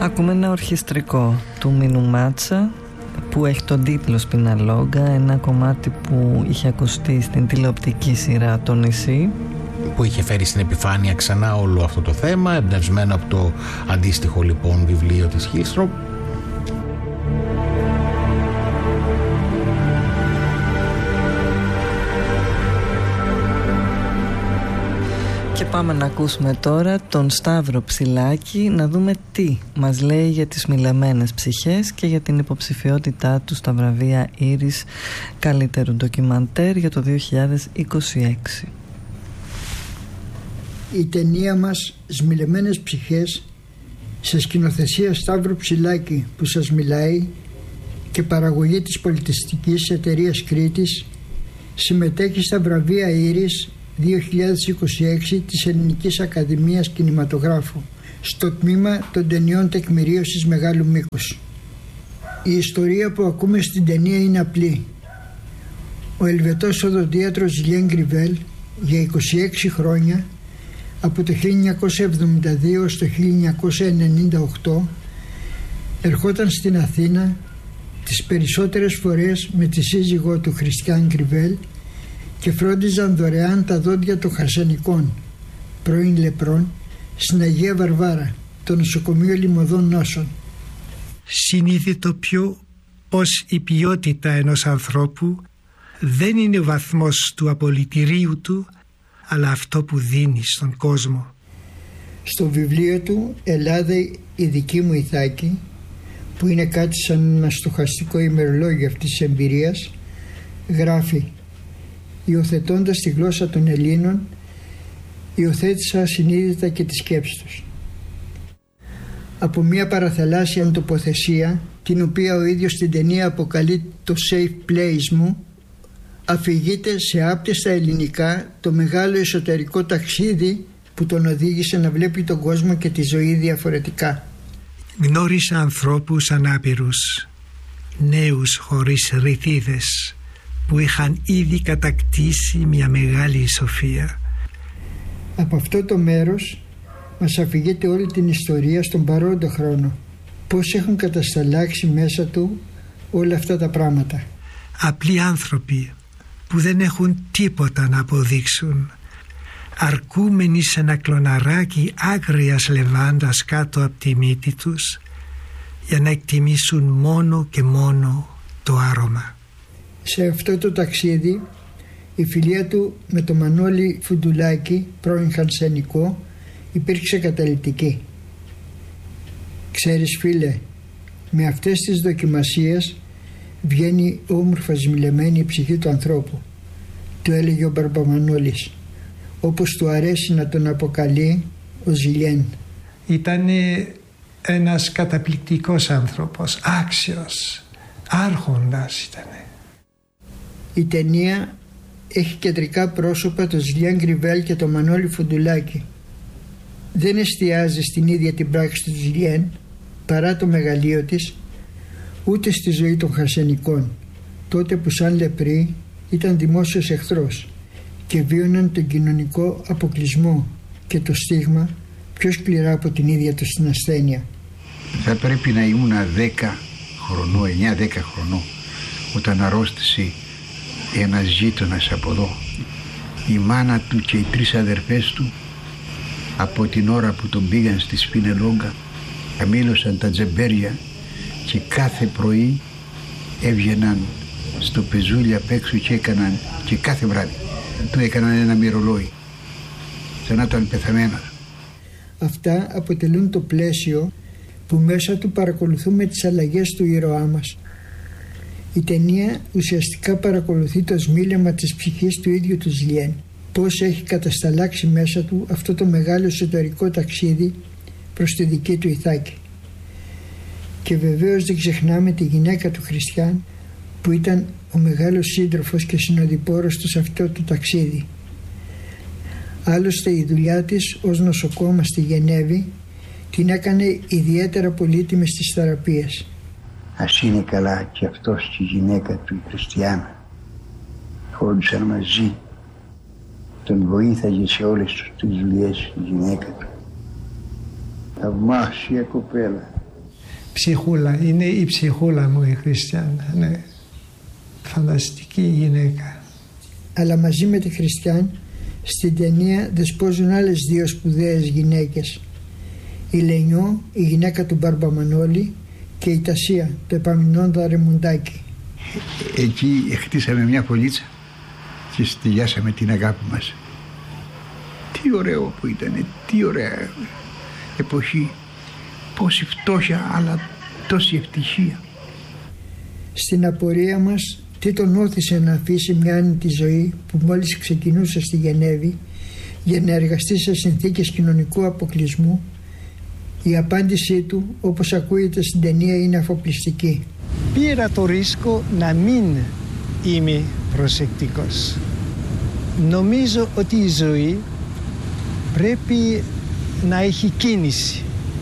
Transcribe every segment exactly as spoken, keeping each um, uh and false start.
Ακούμε ένα ορχιστρικό του Μίνου Μάτσα που έχει τον τίτλο Σπιναλόγκα, ένα κομμάτι που είχε ακουστεί στην τηλεοπτική σειρά «Το νησί», που είχε φέρει στην επιφάνεια ξανά όλο αυτό το θέμα, εμπνευσμένο από το αντίστοιχο λοιπόν βιβλίο της Χίλστρομ. Και πάμε να ακούσουμε τώρα τον Σταύρο Ψηλάκη, να δούμε τι μας λέει για τις μηλεμένες ψυχές και για την υποψηφιότητά του στα βραβεία Ήρις καλύτερου ντοκιμαντέρ για το δύο χιλιάδες είκοσι έξι. Η ταινία μας «Σμιλεμένες ψυχές», σε σκηνοθεσία Σταύρου Ψηλάκη που σας μιλάει και παραγωγή της πολιτιστικής εταιρείας Κρήτης, συμμετέχει στα βραβεία Ήρις δύο χιλιάδες είκοσι έξι της Ελληνικής Ακαδημίας Κινηματογράφου στο τμήμα των ταινιών τεκμηρίωσης μεγάλου μήκους. Η ιστορία που ακούμε στην ταινία είναι απλή. Ο Ελβετός οδοντίατρος Ζιλιέν Γκριβέλ για είκοσι έξι χρόνια, από το χίλια εννιακόσια εβδομήντα δύο στο χίλια εννιακόσια ενενήντα οκτώ, ερχόταν στην Αθήνα τις περισσότερες φορές με τη σύζυγό του Χριστιάν Γκριβέλ και φρόντιζαν δωρεάν τα δόντια των Χαρσενικών, πρώην λεπρών, στην Αγία Βαρβάρα, το νοσοκομείο Λιμωδών Νόσων. Συνειδητοποιώ πως η ποιότητα ενός ανθρώπου δεν είναι ο βαθμός του απολυτηρίου του, αλλά αυτό που δίνει στον κόσμο. Στο βιβλίο του «Ελλάδα η δική μου Ιθάκη», που είναι κάτι σαν ένα στοχαστικό ημερολόγιο αυτής της εμπειρίας, γράφει: «Υιοθετώντας τη γλώσσα των Ελλήνων, υιοθέτησα ασυνείδητα και τη σκέψη τους». Από μια παραθαλάσσια τοποθεσία, την οποία ο ίδιος στην ταινία αποκαλεί το safe place μου, αφηγείται σε άπτεστα ελληνικά το μεγάλο εσωτερικό ταξίδι που τον οδήγησε να βλέπει τον κόσμο και τη ζωή διαφορετικά. Γνώρισα ανθρώπους ανάπηρους, νέους χωρίς ρηθίδες, που είχαν ήδη κατακτήσει μια μεγάλη σοφία. Από αυτό το μέρος μας αφηγείται όλη την ιστορία στον παρόντο χρόνο. Πώς έχουν κατασταλάξει μέσα του όλα αυτά τα πράγματα. Απλοί άνθρωποι που δεν έχουν τίποτα να αποδείξουν, αρκούμενοι σε ένα κλωναράκι άγριας λεβάντας κάτω από τη μύτη τους, για να εκτιμήσουν μόνο και μόνο το άρωμα. Σε αυτό το ταξίδι η φιλία του με τον Μανώλη Φουντουλάκη, πρώην Χαρσενικό, υπήρξε καταλυτική. «Ξέρεις φίλε, με αυτές τις δοκιμασίες βγαίνει όμορφα σμιλεμένη η ψυχή του ανθρώπου», του έλεγε ο Μπαρμπαμανόλης, όπως του αρέσει να τον αποκαλεί ο Ζιλιέν. Ήταν ένας καταπληκτικός άνθρωπος, άξιος, άρχοντας ήτανε. Η ταινία έχει κεντρικά πρόσωπα το Ζιλιέν Γκριβέλ και το Μανώλη Φουντουλάκη. Δεν εστιάζει στην ίδια την πράξη του Ζιλιέν, παρά το μεγαλείο της, ούτε στη ζωή των Χαρσενικών, τότε που σαν λεπροί ήταν δημόσιος εχθρός και βίωναν τον κοινωνικό αποκλεισμό και το στίγμα πιο σκληρά από την ίδια τους την ασθένεια. Θα πρέπει να ήμουν δέκα χρονών, εννιά δέκα χρονών, όταν αρρώστησε ένας γείτονας από εδώ. Η μάνα του και οι τρεις αδερφές του, από την ώρα που τον πήγαν στη Σπιναλόγκα, αμήλωσαν τα τζεμπέρια και κάθε πρωί έβγαιναν στο πεζούλι απ' έξω και έκαναν, και κάθε βράδυ του έκαναν ένα μυρολόι, σαν να ήταν πεθαμένος. Αυτά αποτελούν το πλαίσιο που μέσα του παρακολουθούμε τις αλλαγές του ήρωά μας. Η ταινία ουσιαστικά παρακολουθεί το σμίλεμα της ψυχής του ίδιου του Ζιλιέν, πώς έχει κατασταλάξει μέσα του αυτό το μεγάλο εσωτερικό ταξίδι προς τη δική του Ιθάκη. Και βεβαίως δεν ξεχνάμε τη γυναίκα του Χριστιαν, που ήταν ο μεγάλος σύντροφος και συνοδοιπόρος του σε αυτό το ταξίδι. Άλλωστε η δουλειά της ως νοσοκόμα στη Γενέβη την έκανε ιδιαίτερα πολύτιμη στις θεραπείες. Ας είναι καλά και αυτός και η γυναίκα του, η Χριστιάνα, χώρισαν μαζί. Τον βοήθαγε σε όλες τις δουλειές η γυναίκα του. Θαυμάσια κοπέλα. ψυχούλα, είναι η ψυχούλα μου η Χριστιαν, ναι. Φανταστική γυναίκα. Αλλά μαζί με τη Χριστιαν στην ταινία δεσπόζουν άλλες δύο σπουδαίες γυναίκες. Η Λενιό, η γυναίκα του Μπάρμπα Μανώλη, και η Τασία, το Επαμεινώντα Ρεμουντάκη. Εκεί χτίσαμε μια κολλίτσα και στυλιάσαμε την αγάπη μας. Τι ωραίο που ήταν, τι ωραία εποχή. Πόση φτώχεια, αλλά τόση ευτυχία. Στην απορία μας, τι τον όθησε να αφήσει μια άνετη ζωή που μόλις ξεκινούσε στη Γενέβη για να εργαστεί σε συνθήκες κοινωνικού αποκλεισμού, η απάντησή του, όπως ακούγεται στην ταινία, είναι αφοπλιστική. Πήρα το ρίσκο να μην είμαι προσεκτικός. Νομίζω ότι η ζωή πρέπει να έχει κίνηση.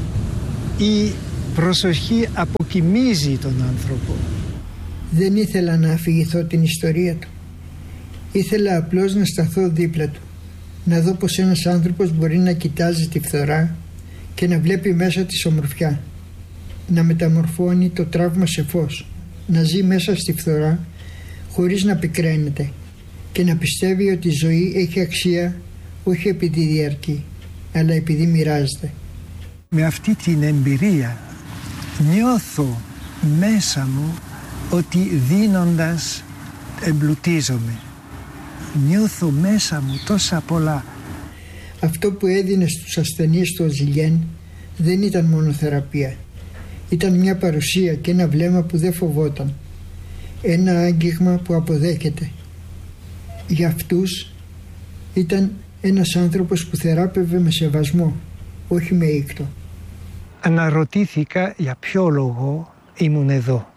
Η προσοχή αποκοιμίζει τον άνθρωπο. Δεν ήθελα να αφηγηθώ την ιστορία του. Ήθελα απλώς να σταθώ δίπλα του, να δω πως ένας άνθρωπος μπορεί να κοιτάζει τη φθορά και να βλέπει μέσα της ομορφιά, να μεταμορφώνει το τραύμα σε φως, να ζει μέσα στη φθορά χωρίς να πικραίνεται και να πιστεύει ότι η ζωή έχει αξία όχι επειδή διαρκεί, αλλά επειδή μοιράζεται. Με αυτή την εμπειρία νιώθω μέσα μου ότι δίνοντας εμπλουτίζομαι. Νιώθω μέσα μου τόσα πολλά. Αυτό που έδινε στους ασθενείς του Αζιλιέν δεν ήταν μόνο θεραπεία. Ήταν μια παρουσία και ένα βλέμμα που δεν φοβόταν. Ένα άγγιγμα που αποδέχεται. Για αυτούς ήταν ένας άνθρωπος που θεράπευε με σεβασμό, όχι με ήκτο. Αναρωτήθηκα για ποιο λόγο ήμουν εδώ.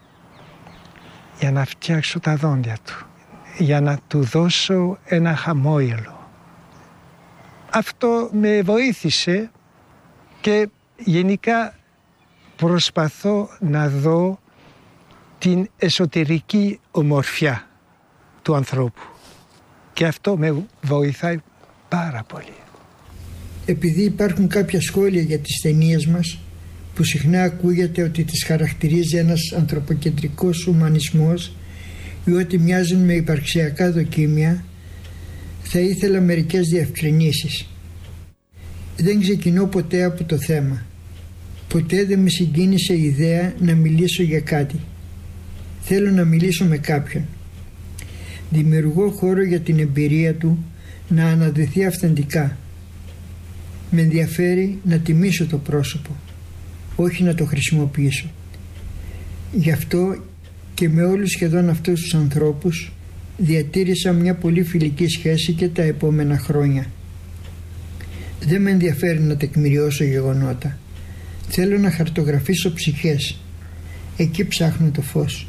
Για να φτιάξω τα δόντια του. Για να του δώσω ένα χαμόγελο. Αυτό με βοήθησε και γενικά προσπαθώ να δω την εσωτερική ομορφιά του ανθρώπου. Και αυτό με βοηθάει πάρα πολύ. Επειδή υπάρχουν κάποια σχόλια για τις ταινίες μας που συχνά ακούγεται ότι τις χαρακτηρίζει ένας ανθρωποκεντρικός ουμανισμός ή ότι μοιάζουν με υπαρξιακά δοκίμια, θα ήθελα μερικές διευκρινήσεις. Δεν ξεκινώ ποτέ από το θέμα. Ποτέ δεν με συγκίνησε η ιδέα να μιλήσω για κάτι. Θέλω να μιλήσω με κάποιον. Δημιουργώ χώρο για την εμπειρία του να αναδυθεί αυθεντικά. Με ενδιαφέρει να τιμήσω το πρόσωπο, όχι να το χρησιμοποιήσω. Γι' αυτό και με όλους σχεδόν αυτούς τους ανθρώπους διατήρησα μια πολύ φιλική σχέση και τα επόμενα χρόνια. Δεν με ενδιαφέρει να τεκμηριώσω γεγονότα. Θέλω να χαρτογραφήσω ψυχές. Εκεί ψάχνω το φως.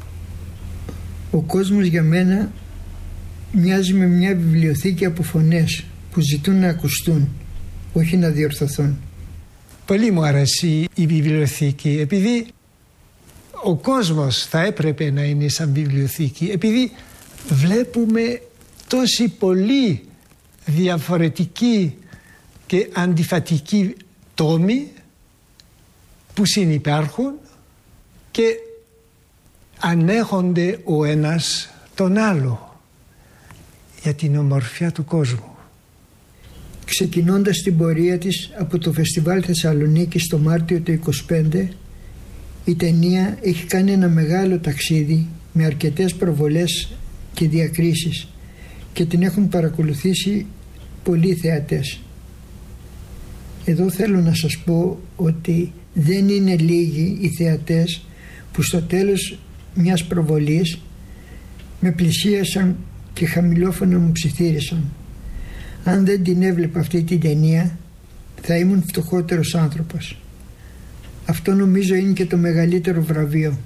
Ο κόσμος για μένα μοιάζει με μια βιβλιοθήκη από φωνές που ζητούν να ακουστούν, όχι να διορθωθούν. Πολύ μου αρέσει η βιβλιοθήκη, επειδή ο κόσμος θα έπρεπε να είναι σαν βιβλιοθήκη, επειδή βλέπουμε τόση πολύ διαφορετική και αντιφατική τόμοι που συνυπάρχουν και ανέχονται ο ένας τον άλλο για την ομορφιά του κόσμου. Ξεκινώντας την πορεία της από το Φεστιβάλ Θεσσαλονίκη το Μάρτιο του είκοσι πέντε, η ταινία έχει κάνει ένα μεγάλο ταξίδι με αρκετές προβολές και διακρίσεις και την έχουν παρακολουθήσει πολλοί θεατές. Εδώ θέλω να σας πω ότι δεν είναι λίγοι οι θεατές που στο τέλος μιας προβολής με πλησίασαν και χαμηλόφωνα μου ψιθύρισαν. Αν δεν την έβλεπα αυτή την ταινία θα ήμουν φτωχότερος άνθρωπος. Αυτό νομίζω είναι και το μεγαλύτερο βραβείο.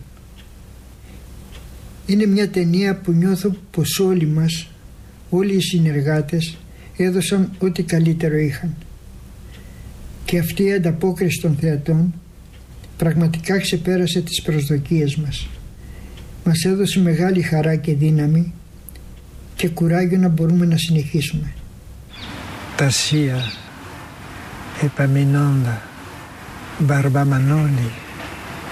Είναι μια ταινία που νιώθω πως όλοι μας, όλοι οι συνεργάτες έδωσαν ό,τι καλύτερο είχαν. Και αυτή η ανταπόκριση των θεατών πραγματικά ξεπέρασε τις προσδοκίες μας. Μας έδωσε μεγάλη χαρά και δύναμη και κουράγιο να μπορούμε να συνεχίσουμε. Τασία, Επαμεινώντα, Μπάρμπα Μανώλη,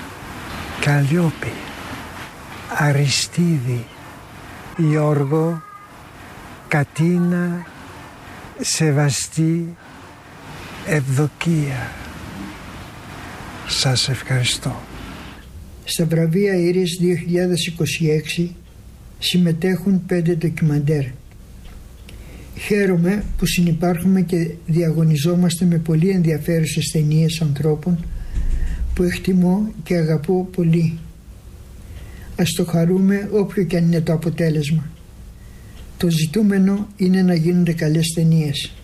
Καλλιόπη, Αριστίδη, Γιώργο, Κατίνα, Σεβαστή, Ευδοκία. Σας ευχαριστώ. Στα βραβεία Ήρης δύο χιλιάδες είκοσι έξι συμμετέχουν πέντε ντοκιμαντέρ. Χαίρομαι που συνυπάρχουμε και διαγωνιζόμαστε με πολύ ενδιαφέρουσες ταινίες ανθρώπων που εκτιμώ και αγαπώ πολύ. Ας το χαρούμε όποιο και αν είναι το αποτέλεσμα. Το ζητούμενο είναι να γίνονται καλές ταινίες.